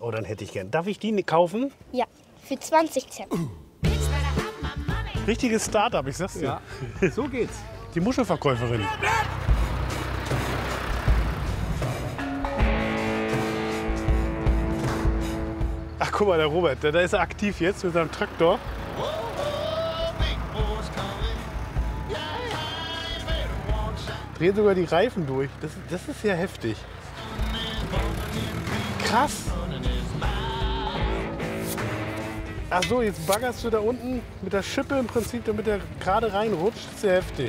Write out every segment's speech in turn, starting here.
Oh, dann hätte ich gern. Darf ich die kaufen? Ja, für 20 Cent. Richtiges Start-up, ich sag's dir. Ja, so geht's. Die Muschelverkäuferin. Ach, guck mal, der Robert, da ist er aktiv jetzt mit seinem Traktor. Dreht sogar die Reifen durch. Das ist ja heftig. Krass. Ach so, jetzt baggerst du da unten mit der Schippe im Prinzip, damit er gerade reinrutscht. Das ist ja heftig.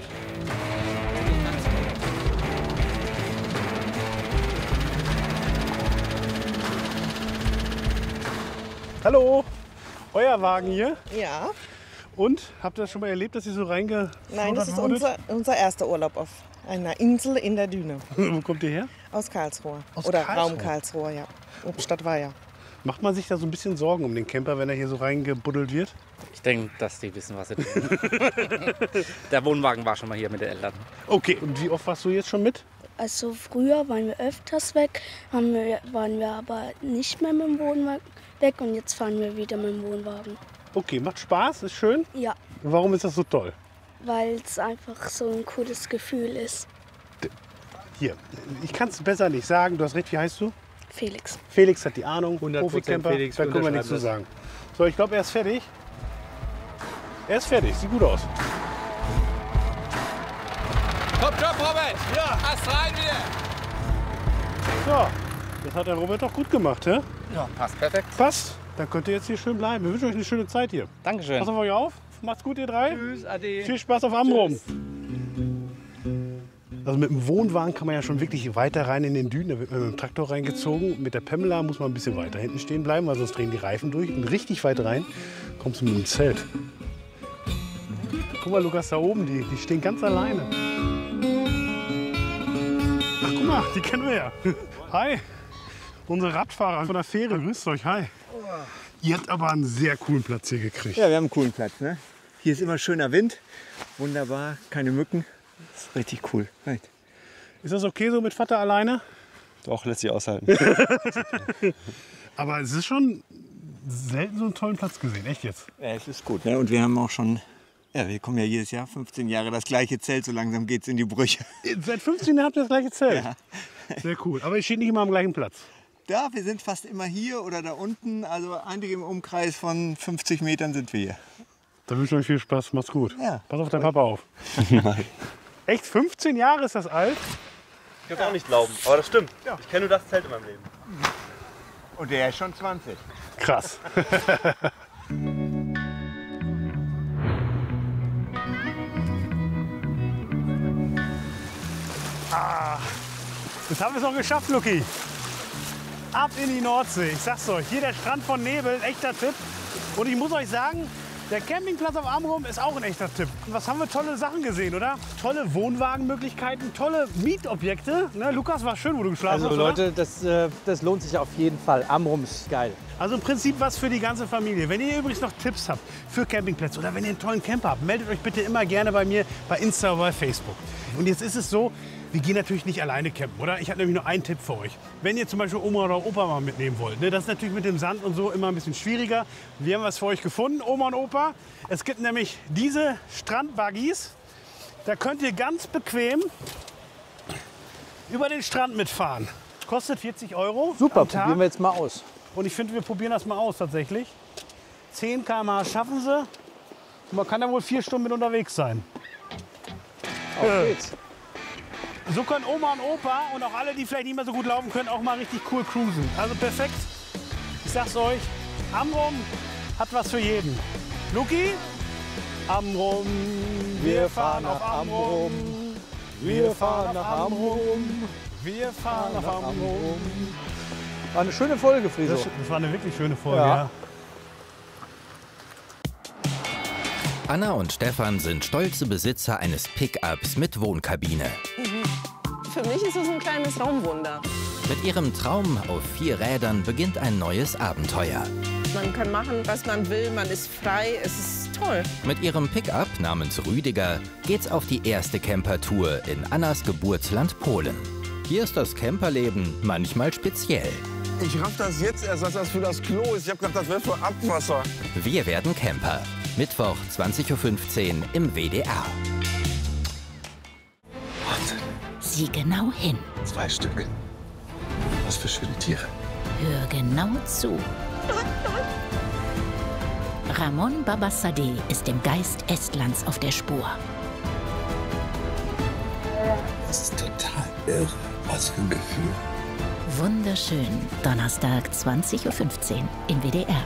Hallo, euer Wagen hier. Ja, Und, habt ihr das schon mal erlebt, dass ihr so reinge... nein, das ist unser erster Urlaub auf einer Insel in der Düne. Wo kommt ihr her? Aus Karlsruhe. Aus Oder Karlsruhe? Raum Karlsruhe, ja. Obstadt war ja. Macht man sich da so ein bisschen Sorgen um den Camper, wenn er hier so reingebuddelt wird? Ich denke, dass die wissen, was sie tun. Der Wohnwagen war schon mal hier mit den Eltern. Okay, und wie oft warst du jetzt schon mit? Also früher waren wir öfters weg, waren wir aber nicht mehr mit dem Wohnwagen weg und jetzt fahren wir wieder mit dem Wohnwagen. Okay, macht Spaß, ist schön. Ja, Und warum ist das so toll? weil es einfach so ein cooles Gefühl ist. Hier, ich kann es besser nicht sagen. Du hast recht, wie heißt du? Felix. Felix hat die Ahnung, 100% Profi-Camper, Felix, da können wir nichts zu sagen. So, ich glaube, er ist fertig. Er ist fertig, sieht gut aus. Top Job, Robert! Ja! Ast rein wieder! So, das hat der Robert doch gut gemacht, hä? Ja, passt perfekt. Passt, dann könnt ihr jetzt hier schön bleiben. Wir wünschen euch eine schöne Zeit hier. Dankeschön. Pass auf euch auf, macht's gut, ihr drei. Tschüss, ade. Viel Spaß auf Amrum. Also mit dem Wohnwagen kann man ja schon wirklich weiter rein in den Dünen. Da wird man mit dem Traktor reingezogen. Mit der Pamela muss man ein bisschen weiter hinten stehen bleiben, weil sonst drehen die Reifen durch. Und richtig weit rein kommst du mit dem Zelt. Guck mal, Lukas, da oben, die stehen ganz alleine. Ach, guck mal, die kennen wir ja. Hi, unsere Radfahrer von der Fähre. Grüßt euch, hi. Ihr habt aber einen sehr coolen Platz hier gekriegt. Ja, wir haben einen coolen Platz. Ne? Hier ist immer schöner Wind. Wunderbar, keine Mücken. Das ist richtig cool. Right. Ist das okay so mit Vater alleine? Doch, lässt sich aushalten. Aber es ist schon selten so einen tollen Platz gesehen, echt jetzt. Ja, es ist gut. Ne? Und wir haben auch schon, ja, wir kommen ja jedes Jahr 15 Jahre das gleiche Zelt. So langsam geht es in die Brüche. Seit 15 Jahren habt ihr das gleiche Zelt. Ja. Sehr cool. Aber ihr steht nicht immer am gleichen Platz. Ja, wir sind fast immer hier oder da unten. Also eigentlich im Umkreis von 50 Metern sind wir hier. Dann wünsche ich euch viel Spaß. Macht's gut. Ja. Pass auf deinen Papa auf. Echt? 15 Jahre ist das alt? Ich kann es auch nicht glauben, aber das stimmt. Ich kenne nur das Zelt in meinem Leben. Und der ist schon 20. Krass. Jetzt haben wir es noch geschafft, Lucky. Ab in die Nordsee. Ich sag's euch, hier der Strand von Nebel, echter Tipp. Und ich muss euch sagen, der Campingplatz auf Amrum ist auch ein echter Tipp. Was haben wir tolle Sachen gesehen, oder? Tolle Wohnwagenmöglichkeiten, tolle Mietobjekte. Ne, Lukas, war schön, wo du geschlafen Also hast, Leute, das lohnt sich auf jeden Fall. Amrum ist geil. Also im Prinzip was für die ganze Familie. Wenn ihr übrigens noch Tipps habt für Campingplätze oder wenn ihr einen tollen Camper habt, meldet euch bitte immer gerne bei mir bei Insta oder bei Facebook. Und jetzt ist es so, wir gehen natürlich nicht alleine campen, oder? Ich habe nämlich nur einen Tipp für euch. Wenn ihr zum Beispiel Oma oder Opa mal mitnehmen wollt, ne, das ist natürlich mit dem Sand und so immer ein bisschen schwieriger. Wir haben was für euch gefunden, Oma und Opa. Es gibt nämlich diese Strandbuggies. Da könnt ihr ganz bequem über den Strand mitfahren. Kostet 40 €. Super, am Tag. probieren wir jetzt mal aus. Und ich finde, wir probieren das mal aus tatsächlich. 10 km/h schaffen sie. Und man kann da wohl 4 Stunden mit unterwegs sein. Auf geht's. So können Oma und Opa und auch alle, die vielleicht nicht mehr so gut laufen können, auch mal richtig cool cruisen. Also perfekt. Ich sag's euch, Amrum hat was für jeden. Luki? Amrum, wir fahren nach Amrum. Wir fahren nach Amrum. Wir fahren nach Amrum. War eine schöne Folge, Friso. Das war eine wirklich schöne Folge, Ja. ja. Anna und Stefan sind stolze Besitzer eines Pickups mit Wohnkabine. Für mich ist es ein kleines Raumwunder. Mit ihrem Traum auf 4 Rädern beginnt ein neues Abenteuer. Man kann machen, was man will, man ist frei, es ist toll. Mit ihrem Pickup namens Rüdiger geht's auf die erste Campertour in Annas Geburtsland Polen. Hier ist das Camperleben manchmal speziell. Ich raff das jetzt erst, was das für das Klo ist. Ich hab gedacht, das wäre für Abwasser. Wir werden Camper. Mittwoch 20:15 Uhr im WDR. Sieh genau hin. 2 Stück. Was für schöne Tiere. Hör genau zu. Ramon Babassadeh ist dem Geist Estlands auf der Spur. Das ist total irre. Was für ein Gefühl. Wunderschön. Donnerstag 20:15 Uhr im WDR.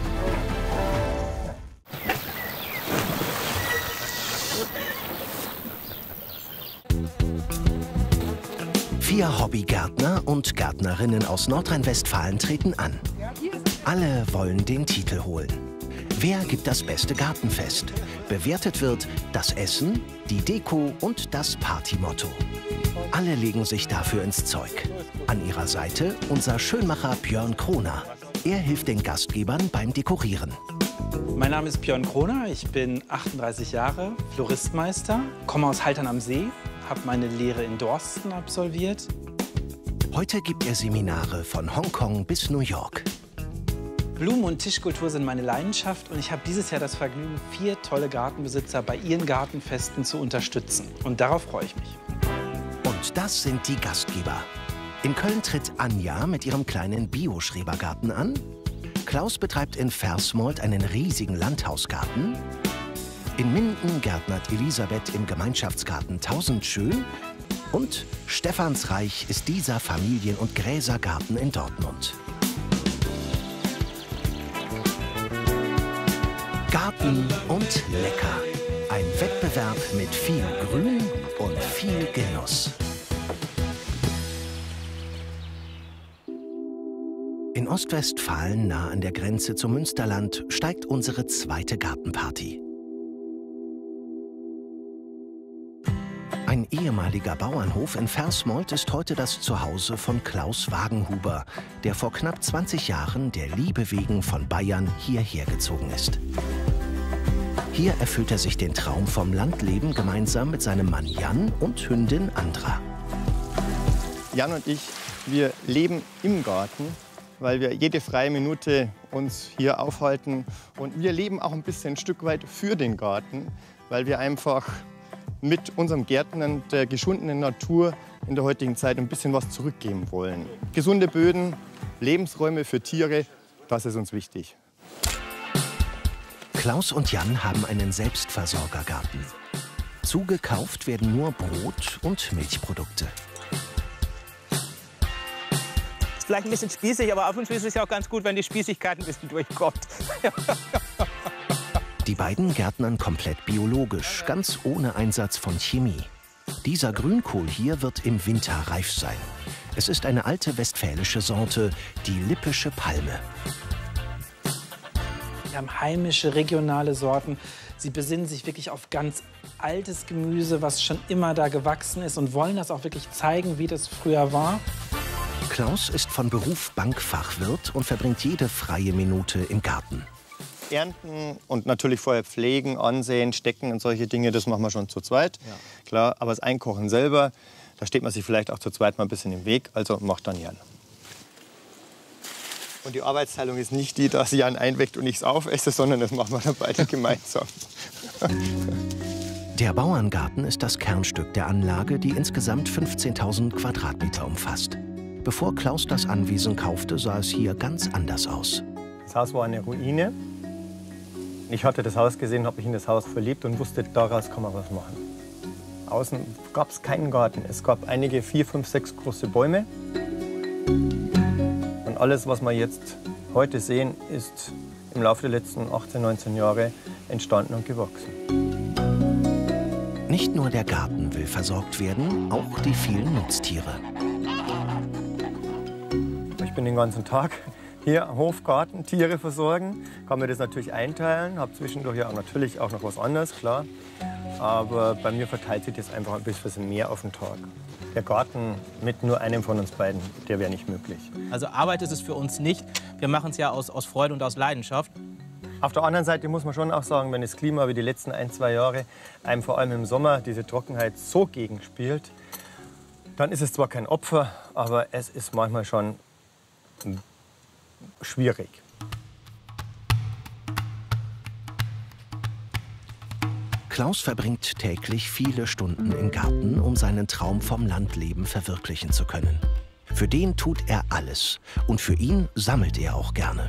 Vier Hobbygärtner und Gärtnerinnen aus Nordrhein-Westfalen treten an. Alle wollen den Titel holen. Wer gibt das beste Gartenfest? Bewertet wird das Essen, die Deko und das Partymotto. Alle legen sich dafür ins Zeug. An ihrer Seite unser Schönmacher Björn Kroner. Er hilft den Gastgebern beim Dekorieren. Mein Name ist Björn Kroner, ich bin 38 Jahre, Floristmeister, komme aus Haltern am See, habe meine Lehre in Dorsten absolviert. Heute gibt er Seminare von Hongkong bis New York. Blumen- und Tischkultur sind meine Leidenschaft und ich habe dieses Jahr das Vergnügen, 4 tolle Gartenbesitzer bei ihren Gartenfesten zu unterstützen. Und darauf freue ich mich. Und das sind die Gastgeber. In Köln tritt Anja mit ihrem kleinen Bio-Schrebergarten an. Klaus betreibt in Versmold einen riesigen Landhausgarten. In Minden gärtnert Elisabeth im Gemeinschaftsgarten Tausendschön. Und Stephansreich ist dieser Familien- und Gräsergarten in Dortmund. Garten und lecker. Ein Wettbewerb mit viel Grün und viel Genuss. In Ostwestfalen, nah an der Grenze zum Münsterland, steigt unsere zweite Gartenparty. Ein ehemaliger Bauernhof in Versmold ist heute das Zuhause von Klaus Wagenhuber, der vor knapp 20 Jahren der Liebe wegen von Bayern hierher gezogen ist. Hier erfüllt er sich den Traum vom Landleben gemeinsam mit seinem Mann Jan und Hündin Andra. Jan und ich, wir leben im Garten, weil wir jede freie Minute uns hier aufhalten. Und wir leben auch ein bisschen ein Stück weit für den Garten, weil wir einfach mit unserem Gärtnern der geschundenen Natur in der heutigen Zeit ein bisschen was zurückgeben wollen. Gesunde Böden, Lebensräume für Tiere, das ist uns wichtig. Klaus und Jan haben einen Selbstversorgergarten. Zugekauft werden nur Brot und Milchprodukte. Ist vielleicht ein bisschen spießig, aber auf und zu ist es ja auch ganz gut, wenn die Spießigkeit ein bisschen durchkommt. Die beiden gärtnern komplett biologisch, ganz ohne Einsatz von Chemie. Dieser Grünkohl hier wird im Winter reif sein. Es ist eine alte westfälische Sorte, die Lippische Palme. Wir haben heimische, regionale Sorten. Sie besinnen sich wirklich auf ganz altes Gemüse, was schon immer da gewachsen ist und wollen das auch wirklich zeigen, wie das früher war. Klaus ist von Beruf Bankfachwirt und verbringt jede freie Minute im Garten. Ernten und natürlich vorher pflegen, ansehen, stecken und solche Dinge, das machen wir schon zu zweit. Ja. Klar, aber das Einkochen selber, da steht man sich vielleicht auch zu zweit mal ein bisschen im Weg, also macht dann Jan. Und die Arbeitsteilung ist nicht die, dass Jan einweckt und ich es aufesse, sondern das machen wir dann beide gemeinsam. Der Bauerngarten ist das Kernstück der Anlage, die insgesamt 15.000 Quadratmeter umfasst. Bevor Klaus das Anwesen kaufte, sah es hier ganz anders aus. Das Haus war eine Ruine. Ich hatte das Haus gesehen, habe mich in das Haus verliebt und wusste, daraus kann man was machen. Außen gab es keinen Garten. Es gab einige 4, 5, 6 große Bäume. Und alles, was wir jetzt heute sehen, ist im Laufe der letzten 18, 19 Jahre entstanden und gewachsen. Nicht nur der Garten will versorgt werden, auch die vielen Nutztiere. Ich bin den ganzen Tag hier am Hof, Garten, Tiere versorgen. Kann mir das natürlich einteilen, habe zwischendurch ja natürlich auch noch was anderes, klar. Aber bei mir verteilt sich das einfach ein bisschen mehr auf den Tag. Der Garten mit nur einem von uns beiden, der wäre nicht möglich. Also Arbeit ist es für uns nicht. Wir machen es ja aus Freude und aus Leidenschaft. Auf der anderen Seite muss man schon auch sagen, wenn das Klima wie die letzten 1, 2 Jahre einem vor allem im Sommer diese Trockenheit so gegenspielt, dann ist es zwar kein Opfer, aber es ist manchmal schon schwierig. Klaus verbringt täglich viele Stunden im Garten, um seinen Traum vom Landleben verwirklichen zu können. Für den tut er alles und für ihn sammelt er auch gerne.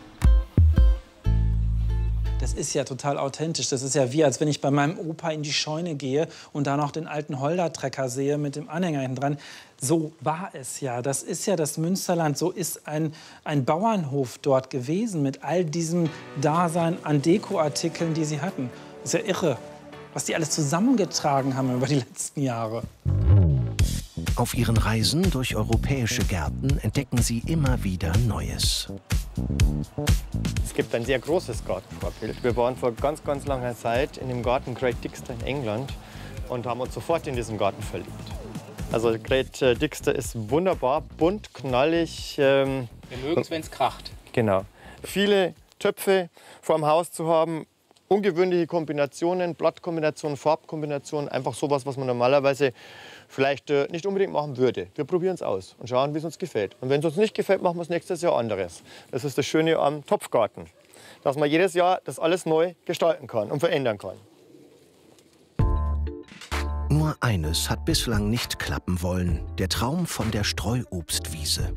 Das ist ja total authentisch. Das ist ja wie, als wenn ich bei meinem Opa in die Scheune gehe und da noch den alten Holdertrecker sehe mit dem Anhänger hinten dran. So war es ja. Das ist ja das Münsterland. So ist ein Bauernhof dort gewesen mit all diesem Dasein an Dekoartikeln, die sie hatten. Das ist ja irre, was die alles zusammengetragen haben über die letzten Jahre. Auf ihren Reisen durch europäische Gärten entdecken sie immer wieder Neues. Es gibt ein sehr großes Gartenvorbild. Wir waren vor ganz, ganz langer Zeit in dem Garten Great Dixter in England und haben uns sofort in diesen Garten verliebt. Also Great Dixter ist wunderbar, bunt, knallig. Wir mögen es, wenn es kracht. Genau. Viele Töpfe vorm Haus zu haben, ungewöhnliche Kombinationen, Blattkombinationen, Farbkombinationen, einfach sowas, was man normalerweise vielleicht nicht unbedingt machen würde. Wir probieren es aus und schauen, wie es uns gefällt. Und wenn es uns nicht gefällt, machen wir es nächstes Jahr anderes. Das ist das Schöne am Topfgarten, dass man jedes Jahr das alles neu gestalten kann und verändern kann. Nur eines hat bislang nicht klappen wollen: der Traum von der Streuobstwiese.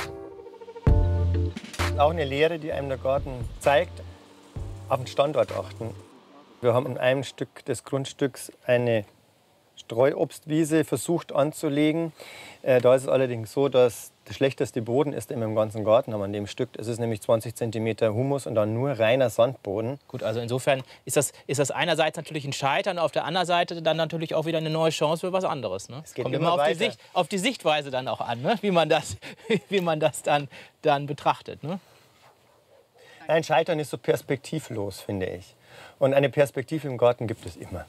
Auch eine Lehre, die einem der Garten zeigt: auf den Standort achten. Wir haben in einem Stück des Grundstücks eine Streuobstwiese versucht anzulegen. Da ist es allerdings so, dass der schlechteste Boden ist im ganzen Garten an dem Stück. Es ist nämlich 20 cm Humus und dann nur reiner Sandboden. Gut, also insofern ist das einerseits natürlich ein Scheitern, auf der anderen Seite dann natürlich auch wieder eine neue Chance für was anderes. Ne? Es geht Kommt immer auf die Sichtweise dann auch an, ne? wie man das dann betrachtet. Ne? Ein Scheitern ist so perspektivlos, finde ich. Und eine Perspektive im Garten gibt es immer.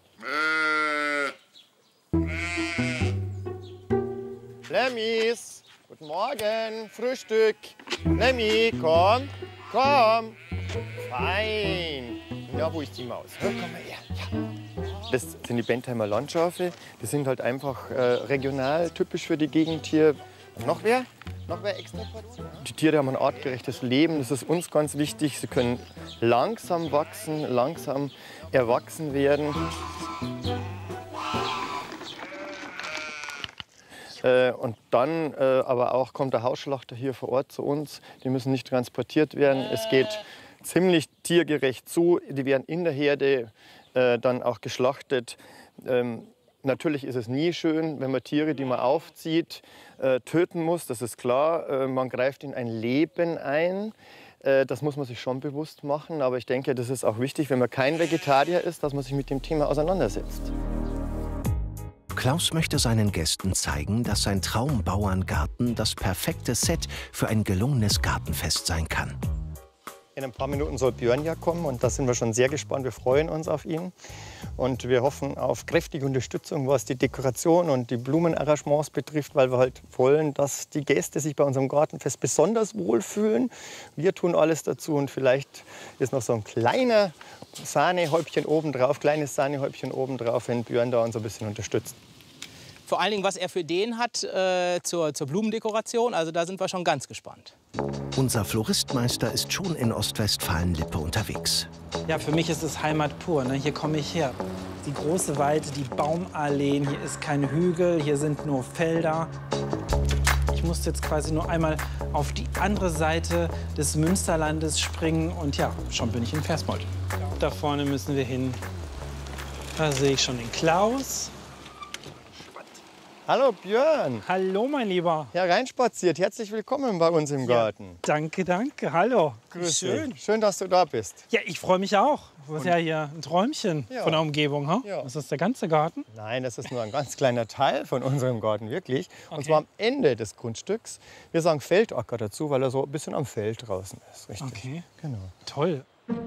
Lemmis, guten Morgen, Frühstück. Lemmi, komm, komm. Fein. Na, wo ist die Maus? Komm mal her. Ja. Das sind die Bentheimer Landschafe. Die sind halt einfach regional typisch für die Gegend hier. Noch wer? Noch wer extra Portion? Die Tiere haben ein artgerechtes Leben. Das ist uns ganz wichtig. Sie können langsam wachsen, langsam erwachsen werden. Und dann aber auch kommt der Hausschlachter hier vor Ort zu uns. Die müssen nicht transportiert werden. Es geht ziemlich tiergerecht zu. Die werden in der Herde dann auch geschlachtet. Natürlich ist es nie schön, wenn man Tiere, die man aufzieht, töten muss. Das ist klar. Man greift in ein Leben ein. Das muss man sich schon bewusst machen. Aber ich denke, das ist auch wichtig, wenn man kein Vegetarier ist, dass man sich mit dem Thema auseinandersetzt. Klaus möchte seinen Gästen zeigen, dass sein Traumbauerngarten das perfekte Set für ein gelungenes Gartenfest sein kann. In ein paar Minuten soll Björn ja kommen und da sind wir schon sehr gespannt. Wir freuen uns auf ihn und wir hoffen auf kräftige Unterstützung, was die Dekoration und die Blumenarrangements betrifft, weil wir halt wollen, dass die Gäste sich bei unserem Gartenfest besonders wohlfühlen. Wir tun alles dazu und vielleicht ist noch so ein kleiner Sahnehäubchen obendrauf, kleines Sahnehäubchen obendrauf, wenn Björn da uns ein bisschen unterstützt. Vor allen Dingen, was er für Ideen hat zur Blumendekoration, also da sind wir schon ganz gespannt. Unser Floristmeister ist schon in Ostwestfalen-Lippe unterwegs. Ja, für mich ist es Heimat pur. Ne? Hier komme ich her. Die große Weite, die Baumalleen, hier ist kein Hügel, hier sind nur Felder. Ich musste jetzt quasi nur einmal auf die andere Seite des Münsterlandes springen und ja, schon bin ich in Versmold. Da vorne müssen wir hin. Da sehe ich schon den Klaus. Hallo Björn. Hallo mein Lieber. Ja, reinspaziert. Herzlich willkommen bei uns im Garten. Ja, danke, danke. Hallo. Grüß Schön. dich. Schön, dass du da bist. Ja, ich freue mich auch. Das ist ja hier ein Träumchen von der Umgebung. Huh? Ja. Ist das der ganze Garten? Nein, das ist nur ein ganz kleiner Teil von unserem Garten, wirklich. Und zwar am Ende des Grundstücks. Wir sagen Feldacker dazu, weil er so ein bisschen am Feld draußen ist. Richtig. Okay. Genau. Toll.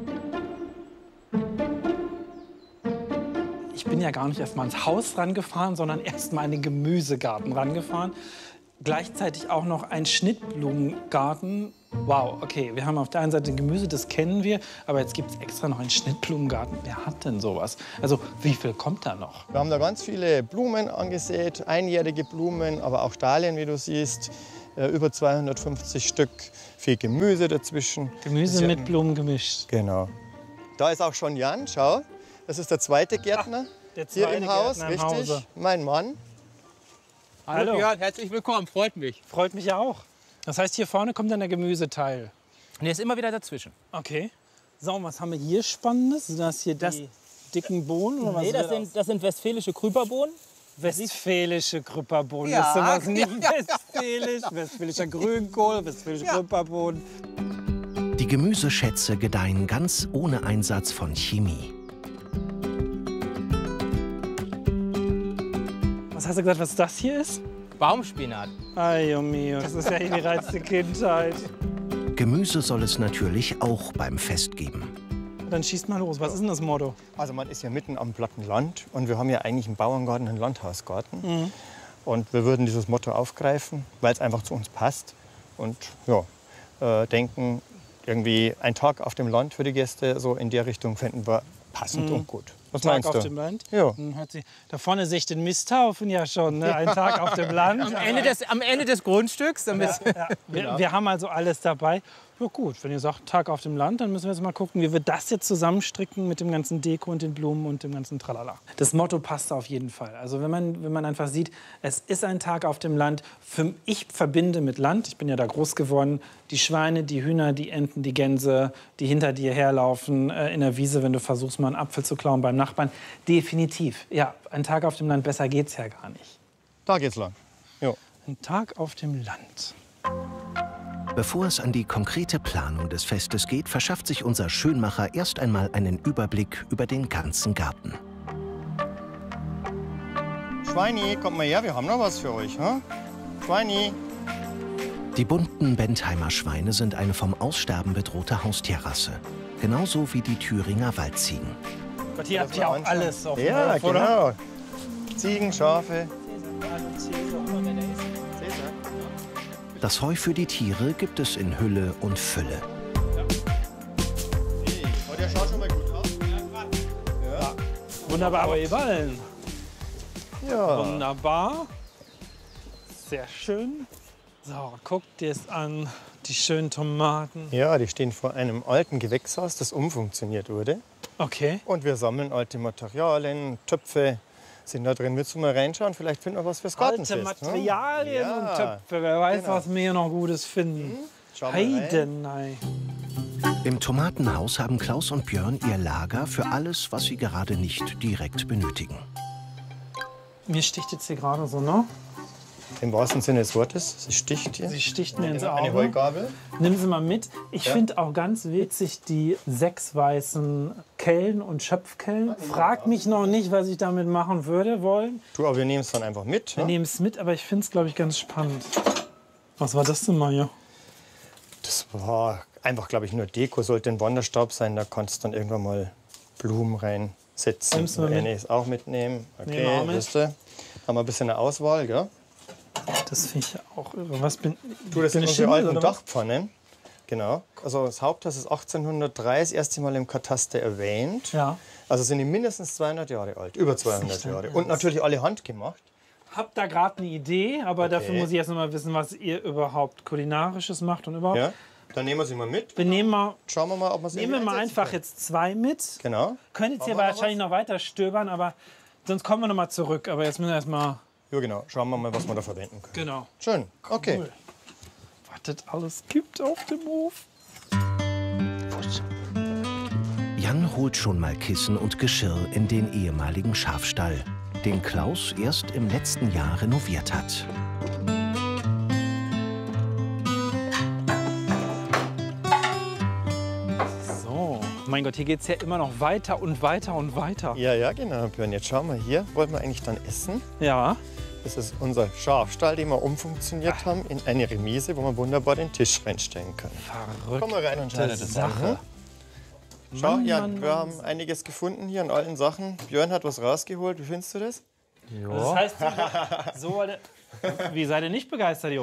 Ich bin ja gar nicht erst mal ins Haus rangefahren, sondern erst mal in den Gemüsegarten rangefahren. Gleichzeitig auch noch ein Schnittblumengarten Wow, okay, wir haben auf der einen Seite Gemüse, das kennen wir, aber jetzt gibt es extra noch einen Schnittblumengarten. Wer hat denn sowas? Also wie viel kommt da noch? Wir haben da ganz viele Blumen angesät, einjährige Blumen, aber auch Dahlien, wie du siehst. Über 250 Stück, viel Gemüse dazwischen. Gemüse mit Blumen gemischt. Genau. Da ist auch schon Jan, schau. Das ist der zweite Gärtner hier im Haus, richtig. Mein Mann. Hallo Björn, herzlich willkommen, freut mich. Freut mich ja auch. Das heißt, hier vorne kommt dann der Gemüseteil. Und der ist immer wieder dazwischen. Okay. So, und was haben wir hier Spannendes? Sind das hier die dicken Bohnen? Oder Nee, das sind westfälische Krüperbohnen. Westfälische Krüpperbohnen. Ja, Das ist sowas nicht ja. westfälisch. Westfälischer Grünkohl, westfälische Krüpperbohnen. Die Gemüseschätze gedeihen ganz ohne Einsatz von Chemie. Was hast du gesagt, was das hier ist? Baumspinat. Ay, oh mio, das ist ja die reizte Kindheit. Gemüse soll es natürlich auch beim Fest geben. Dann schießt mal los. Was ist denn das Motto? Also man ist ja mitten am platten Land und wir haben ja eigentlich einen Bauerngarten, einen Landhausgarten. Und wir würden dieses Motto aufgreifen, weil es einfach zu uns passt. Und ja, denken, irgendwie ein Tag auf dem Land für die Gäste, so in der Richtung finden wir passend und gut. Was meinst Tag du? auf dem Land? Ja. Da vorne sehe ich den Misthaufen ja schon. Ne? Ein Tag auf dem Land. Am Ende des Grundstücks. Wir haben also alles dabei. Ja gut, wenn ihr sagt Tag auf dem Land, dann müssen wir jetzt mal gucken, wie wir das jetzt zusammenstricken mit dem ganzen Deko und den Blumen und dem ganzen Tralala. Das Motto passt auf jeden Fall. Also wenn man einfach sieht, es ist ein Tag auf dem Land. Ich verbinde mit Land, ich bin ja da groß geworden, die Schweine, die Hühner, die Enten, die Gänse, die hinter dir herlaufen in der Wiese, wenn du versuchst, mal einen Apfel zu klauen beim Nachbarn. Definitiv. Ja, ein Tag auf dem Land, besser geht's ja gar nicht. Da geht's lang. Jo. Ein Tag auf dem Land. Bevor es an die konkrete Planung des Festes geht, verschafft sich unser Schönmacher erst einmal einen Überblick über den ganzen Garten. Schweini, kommt mal her, wir haben noch was für euch. Hm? Schweini. Die bunten Bentheimer Schweine sind eine vom Aussterben bedrohte Haustierrasse. Genauso wie die Thüringer Waldziegen. Gott, hier habt ihr auch alles auf dem Ja, Hof, oder? genau. Ziegen, Schafe. Das Heu für die Tiere gibt es in Hülle und Fülle. Oh, der schaut schon mal gut aus. Ja. Wunderbare Ballen. Ja. Wunderbar. Sehr schön. So, guck dir es an. Die schönen Tomaten. Ja, die stehen vor einem alten Gewächshaus, das umfunktioniert wurde. Okay. Und wir sammeln alte Materialien, Töpfe sind da drin. Willst du mal reinschauen? Vielleicht finden wir was fürs Gartenfest. Alte Materialien ne? und Töpfe. Wer weiß, genau. was wir hier noch Gutes finden. Schau mal rein. Heidenei. Im Tomatenhaus haben Klaus und Björn ihr Lager für alles, was sie gerade nicht direkt benötigen. Mir sticht jetzt hier gerade so, ne? Im wahrsten Sinne des Wortes. Sie sticht hier. Sie sticht mir ins Eine Auge. Heugabel. Nimm sie mal mit. Ich Ja. finde auch ganz witzig die 6 weißen Kellen und Schöpfkellen. Frag mich noch nicht, was ich damit machen wollen. Du, aber wir nehmen es dann einfach mit. Wir nehmen es mit, aber ich finde es, glaube ich, ganz spannend. Was war das denn, Maja? Das war einfach, glaube ich, nur Deko. Sollte ein Wanderstab sein, da kannst du dann irgendwann mal Blumen reinsetzen. Nimmst du mal mit? Eine auch mitnehmen. Nehmen wir auch Okay, mit. wisst ihr. Haben wir ein bisschen eine Auswahl, gell? Das finde ich auch irre. Was bin Du, das bin sind ich unsere Schimmel, alten oder was? Dachpfannen. Genau. Also das Haupthaus ist 1803 das erste Mal im Kataster erwähnt. Ja. Also sind die mindestens 200 Jahre alt, über 200 Jahre. Und natürlich alle handgemacht. Hab da gerade eine Idee, aber dafür Okay. muss ich erst noch mal wissen, was ihr überhaupt Kulinarisches macht und überhaupt. Ja. Dann nehmen wir sie mal mit. Wir nehmen mal, Schauen wir mal, ob wir sie nehmen wir mal einsetzen einfach können. jetzt 2 mit. Genau. Könnt jetzt hier Haben wir noch wahrscheinlich noch weiter stöbern, aber sonst kommen wir noch mal zurück. Aber jetzt müssen wir erst mal. Ja, genau. Schauen wir mal, was wir da verwenden können. Genau. Schön. Okay. Cool. Was das alles gibt auf dem Hof. Jan holt schon mal Kissen und Geschirr in den ehemaligen Schafstall, den Klaus erst im letzten Jahr renoviert hat. So, mein Gott, hier geht es ja immer noch weiter und weiter und weiter. Ja, ja, genau, Björn. Jetzt schauen wir hier. Wollten wir eigentlich dann essen? Ja. Das ist unser Schafstall, den wir umfunktioniert haben in eine Remise, wo man wunderbar den Tisch reinstellen kann. Verrückt. Komm mal rein und schau dir das an. Sache. Schau, Mann, Jan, Mann, wir Mann. haben einiges gefunden hier an alten Sachen. Björn hat was rausgeholt. Wie findest du das? Das heißt, so, wie seid ihr nicht begeistert, Jungs?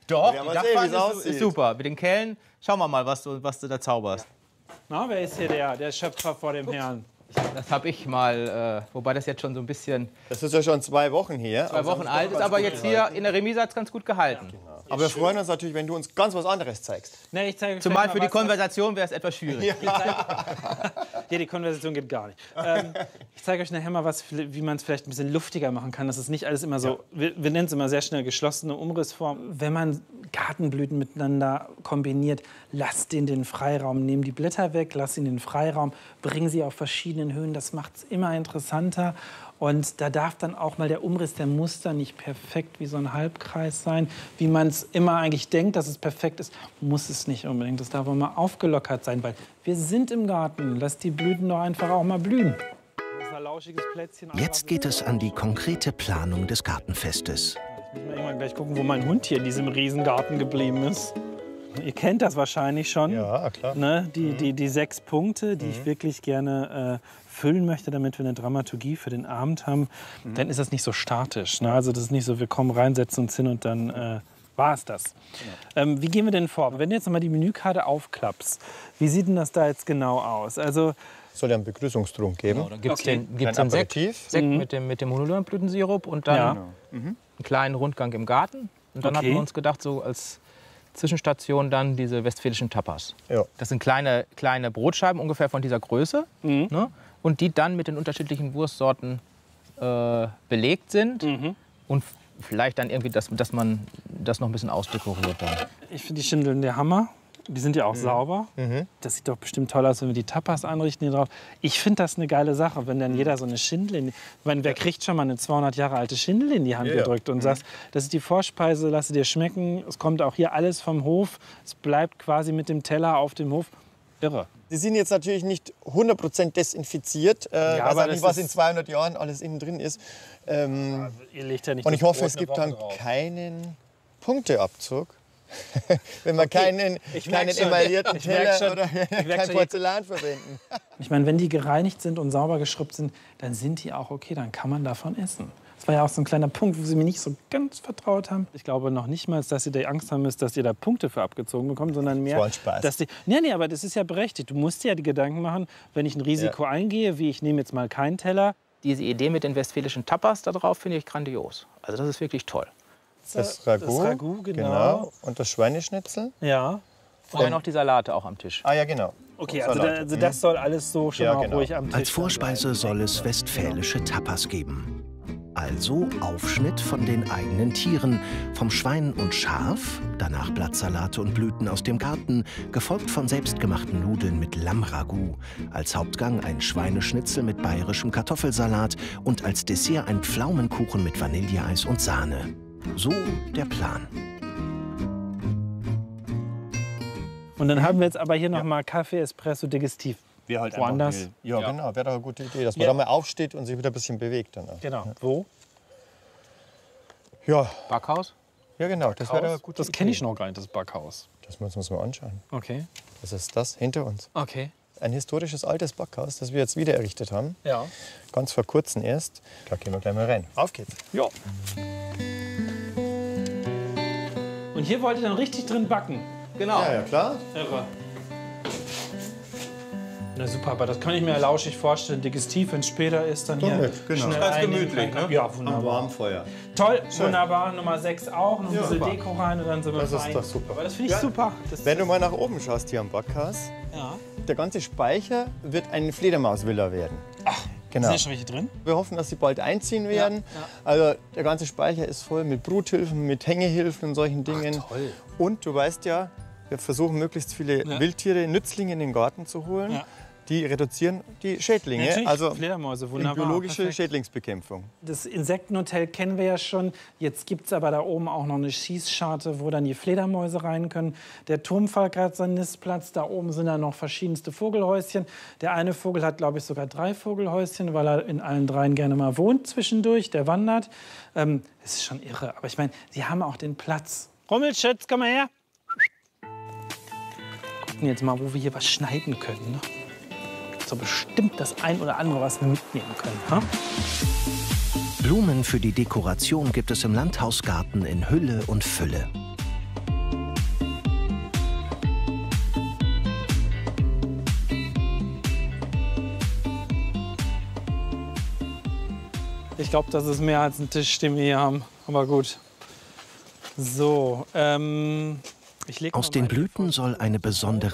Doch, Ja, die mal sehen, wie es Dachpfanne aussieht. ist super. Mit den Kellen, schauen wir mal, was du da zauberst. Na, wer ist hier der Schöpfer vor dem Herrn? Das habe ich mal, wobei das jetzt schon so ein bisschen Das ist ja schon 2 Wochen her. 2 Wochen alt ist, aber jetzt hier in der Remise hat es ganz gut gehalten. Aber wir freuen uns natürlich, wenn du uns ganz was anderes zeigst. Nee, ich zeige Zumal für die Konversation wäre es etwas schwierig. Ja, die Konversation geht gar nicht. Ich zeige euch nachher mal, wie man es vielleicht ein bisschen luftiger machen kann. Das ist nicht alles immer so, wir nennen es immer sehr schnell geschlossene Umrissform. Wenn man Gartenblüten miteinander kombiniert, lasst den Freiraum, nehmt die Blätter weg, lasst ihn den Freiraum, bringen sie auf verschiedenen Höhen. Das macht es immer interessanter. Und da darf dann auch mal der Umriss der Muster nicht perfekt wie so ein Halbkreis sein. Wie man es immer eigentlich denkt, dass es perfekt ist, muss es nicht unbedingt. Das darf auch mal aufgelockert sein, weil wir sind im Garten. Lasst die Blüten doch einfach auch mal blühen. Das ist ein lauschiges Plätzchen. Jetzt geht es an die konkrete Planung des Gartenfestes. Ich muss mal irgendwann gleich gucken, wo mein Hund hier in diesem Riesengarten geblieben ist. Ihr kennt das wahrscheinlich schon. Ja, klar. Ne? Die 6 Punkte, die ich wirklich gerne füllen möchte, damit wir eine Dramaturgie für den Abend haben. Dann ist das nicht so statisch. Ne? Also das ist nicht so, wir kommen rein, setzen uns hin und dann war es das. Wie gehen wir denn vor? Wenn du jetzt noch mal die Menükarte aufklappst, wie sieht denn das da jetzt genau aus? Also soll ja einen Begrüßungstrunk geben. Genau, dann gibt es den Sekt mit dem Honolulu-Blütensirup und dann einen kleinen Rundgang im Garten. Und dann hatten wir uns gedacht, so als Zwischenstation dann diese westfälischen Tapas. Ja. Das sind kleine Brotscheiben, ungefähr von dieser Größe. Ne? Und die dann mit den unterschiedlichen Wurstsorten belegt sind. Und vielleicht dann irgendwie, dass man das noch ein bisschen ausdekoriert dann. Ich finde die Schindeln der Hammer. Die sind ja auch sauber. Das sieht doch bestimmt toll aus, wenn wir die Tapas anrichten hier drauf. Ich finde das eine geile Sache, wenn dann jeder so eine Schindel... Ich meine, wer kriegt schon mal eine 200 Jahre alte Schindel in die Hand gedrückt und sagt, das ist die Vorspeise, lass sie dir schmecken. Es kommt auch hier alles vom Hof. Es bleibt quasi mit dem Teller auf dem Hof. Irre. Die sind jetzt natürlich nicht 100% desinfiziert. Ich weiß auch nicht, was in 200 Jahren alles innen drin ist. Ihr legt ja nicht und ich hoffe, es gibt dann keinen Punkteabzug. Wenn wir keinen emaillierten Teller oder kein Porzellan verwenden. Ich meine, wenn die gereinigt sind und sauber geschrubbt sind, dann sind die auch okay, dann kann man davon essen. Das war ja auch so ein kleiner Punkt, wo sie mir nicht so ganz vertraut haben. Ich glaube noch nicht mal, dass sie da Angst haben müssen, dass ihr da Punkte für abgezogen bekommt, sondern mehr, dass die... Nee, aber das ist ja berechtigt. Du musst dir ja die Gedanken machen, wenn ich ein Risiko eingehe, wie ich nehme jetzt mal keinen Teller. Diese Idee mit den westfälischen Tapas da drauf finde ich grandios. Also das ist wirklich toll. Das Ragout, genau. Und das Schweineschnitzel. Ja. Und dann noch die Salate auch am Tisch. Ah ja, genau. Okay, also das soll alles so schon mal ruhig am Tisch Als Vorspeise soll es westfälische Tapas geben. Also Aufschnitt von den eigenen Tieren, vom Schwein und Schaf, danach Blattsalate und Blüten aus dem Garten, gefolgt von selbstgemachten Nudeln mit Lammragout, als Hauptgang ein Schweineschnitzel mit bayerischem Kartoffelsalat und als Dessert ein Pflaumenkuchen mit Vanilleeis und Sahne. So der Plan. Und dann haben wir jetzt aber hier noch mal Kaffee, Espresso, Digestiv. Wir halt woanders. Ja, genau. Wäre doch eine gute Idee, dass man da mal aufsteht und sich wieder ein bisschen bewegt. Dann auch. Genau. Wo? Ja. Backhaus? Ja, genau. Das wäre eine gute Das kenne ich noch gar nicht, das Backhaus. Das müssen wir uns mal anschauen. Okay. Das ist das hinter uns. Okay. Ein historisches altes Backhaus, das wir jetzt wieder errichtet haben. Ja. Ganz vor kurzem erst. Da gehen wir gleich mal rein. Auf geht's. Ja. Und hier wollt ihr dann richtig drin backen? Genau. Ja, klar. Irre. Na super, aber das kann ich mir lauschig vorstellen. Digestiv, wenn es später ist, dann hier genau. schnell Ganz einnehmen. gemütlich, ne? Ja, Am wunderbar. warmen Feuer. Toll, Schön. wunderbar. Nummer 6 auch, noch ein bisschen super. Deko rein und dann sind wir Das ist fein. doch super. Aber das finde ich super. Wenn du mal nach oben schaust hier am Backhaus, der ganze Speicher wird eine Fledermausvilla werden. Ach, genau. Sind schon welche drin? Wir hoffen, dass sie bald einziehen werden. Ja. Also der ganze Speicher ist voll mit Bruthilfen, mit Hängehilfen und solchen Dingen. Ach, toll. Und du weißt ja, wir versuchen möglichst viele Wildtiere, Nützlinge in den Garten zu holen. Ja. Die reduzieren die Schädlinge, Natürlich, also Fledermäuse, wunderbar, biologische perfekt. Schädlingsbekämpfung. Das Insektenhotel kennen wir ja schon. Jetzt gibt es aber da oben auch noch eine Schießscharte, wo dann die Fledermäuse rein können. Der Turmfalk hat seinen Nistplatz. Da oben sind dann noch verschiedenste Vogelhäuschen. Der eine Vogel hat, glaube ich, sogar 3 Vogelhäuschen, weil er in allen 3 gerne mal wohnt zwischendurch. Der wandert. Das ist schon irre. Aber ich meine, sie haben auch den Platz. Rummelschütz, komm mal her. Gucken jetzt mal, wo wir hier was schneiden können. Ne? So bestimmt das ein oder andere, was wir mitnehmen können. Ha? Blumen für die Dekoration gibt es im Landhausgarten in Hülle und Fülle. Ich glaube, das ist mehr als ein Tisch, den wir hier haben. Aber gut. So, Aus den Blüten soll eine besondere